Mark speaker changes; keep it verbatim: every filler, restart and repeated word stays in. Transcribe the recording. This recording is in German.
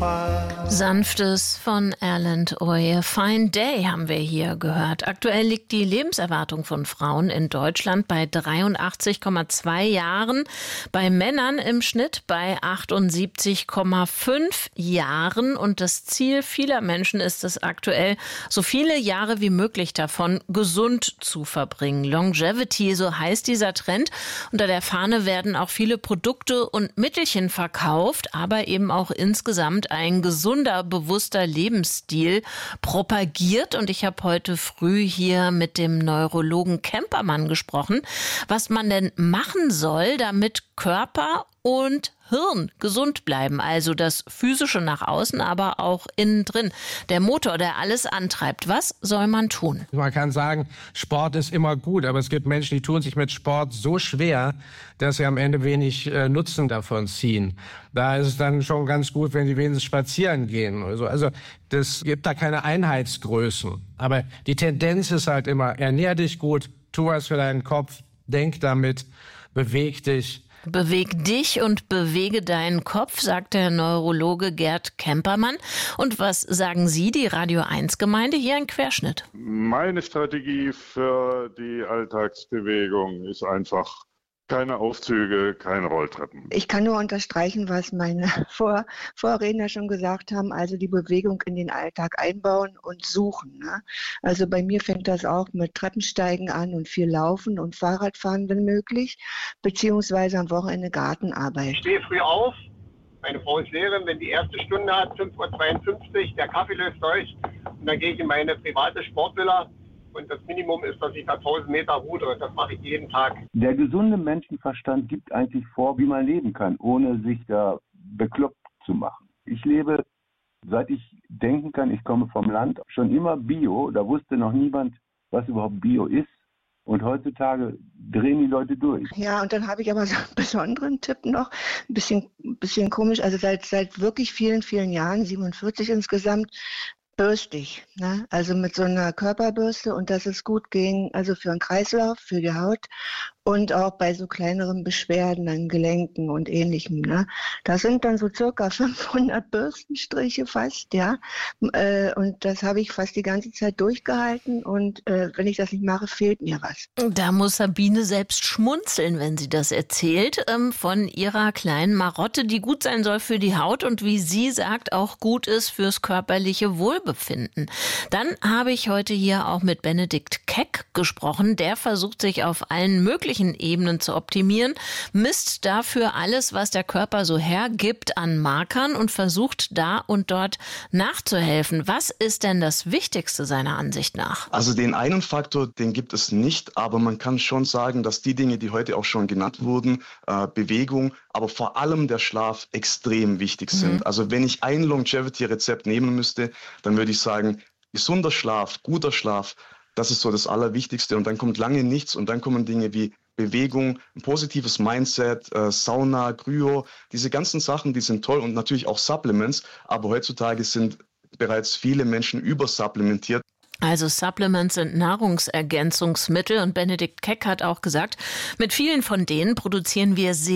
Speaker 1: Sanftes von Erland Oye. Fine Day haben wir hier gehört. Aktuell liegt die Lebenserwartung von Frauen in Deutschland bei dreiundachtzig Komma zwei Jahren, bei Männern im Schnitt bei achtundsiebzig Komma fünf Jahren. Und das Ziel vieler Menschen ist es aktuell, so viele Jahre wie möglich davon gesund zu verbringen. Longevity, so heißt dieser Trend. Unter der Fahne werden auch viele Produkte und Mittelchen verkauft, aber eben auch insgesamt ein gesunder, bewusster Lebensstil propagiert. Und ich habe heute früh hier mit dem Neurologen Kempermann gesprochen, was man denn machen soll, damit Körper und Hirn gesund bleiben. Also das Physische nach außen, aber auch innen drin. Der Motor, der alles antreibt. Was soll man tun?
Speaker 2: Man kann sagen, Sport ist immer gut, aber es gibt Menschen, die tun sich mit Sport so schwer, dass sie am Ende wenig äh, Nutzen davon ziehen. Da ist es dann schon ganz gut, wenn sie wenigstens spazieren gehen oder so. Also das gibt da keine Einheitsgrößen. Aber die Tendenz ist halt immer, ernähr dich gut, tu was für deinen Kopf, denk damit, beweg dich.
Speaker 1: Beweg dich und bewege deinen Kopf, sagt der Neurologe Gerd Kempermann. Und was sagen Sie, die Radio eins Gemeinde? Hier ein Querschnitt.
Speaker 3: Meine Strategie für die Alltagsbewegung ist einfach keine Aufzüge, keine Rolltreppen.
Speaker 4: Ich kann nur unterstreichen, was meine Vor- Vorredner schon gesagt haben, also die Bewegung in den Alltag einbauen und suchen. Ne? Also bei mir fängt das auch mit Treppensteigen an und viel Laufen und Fahrradfahren, wenn möglich, beziehungsweise am Wochenende Gartenarbeit.
Speaker 5: Ich stehe früh auf, meine Frau ist Lehrerin, wenn die erste Stunde hat, fünf Uhr zweiundfünfzig, der Kaffee löst durch und dann gehe ich in meine private Sportvilla. Und das Minimum ist, dass ich da tausend Meter rudere. Das mache ich jeden Tag.
Speaker 6: Der gesunde Menschenverstand gibt eigentlich vor, wie man leben kann, ohne sich da bekloppt zu machen. Ich lebe, seit ich denken kann, ich komme vom Land, schon immer Bio. Da wusste noch niemand, was überhaupt Bio ist. Und heutzutage drehen die Leute durch.
Speaker 4: Ja, und dann habe ich aber so einen besonderen Tipp noch. Ein bisschen, bisschen komisch. Also seit, seit wirklich vielen, vielen Jahren, siebenundvierzig insgesamt, bürstig, ne? Also mit so einer Körperbürste, und das ist gut gegen, also für den Kreislauf, für die Haut und auch bei so kleineren Beschwerden an Gelenken und Ähnlichem. Ne? Das sind dann so circa fünfhundert Bürstenstriche fast, ja. Äh, und das habe ich fast die ganze Zeit durchgehalten, und äh, wenn ich das nicht mache, fehlt mir was.
Speaker 1: Da muss Sabine selbst schmunzeln, wenn sie das erzählt, ähm, von ihrer kleinen Marotte, die gut sein soll für die Haut und wie sie sagt, auch gut ist fürs körperliche Wohlbefinden. Dann habe ich heute hier auch mit Benedikt Keck gesprochen. Der versucht sich auf allen möglichen Ebenen zu optimieren, misst dafür alles, was der Körper so hergibt an Markern und versucht da und dort nachzuhelfen. Was ist denn das Wichtigste seiner Ansicht nach?
Speaker 7: Also den einen Faktor, den gibt es nicht, aber man kann schon sagen, dass die Dinge, die heute auch schon genannt wurden, äh, Bewegung, aber vor allem der Schlaf extrem wichtig sind. Mhm. Also wenn ich ein Longevity-Rezept nehmen müsste, dann würde ich sagen, gesunder Schlaf, guter Schlaf, das ist so das Allerwichtigste. Und dann kommt lange nichts, und dann kommen Dinge wie Bewegung, ein positives Mindset, äh, Sauna, Kryo, diese ganzen Sachen, die sind toll, und natürlich auch Supplements. Aber heutzutage sind bereits viele Menschen übersupplementiert.
Speaker 1: Also Supplements sind Nahrungsergänzungsmittel, und Benedikt Keck hat auch gesagt, mit vielen von denen produzieren wir sehr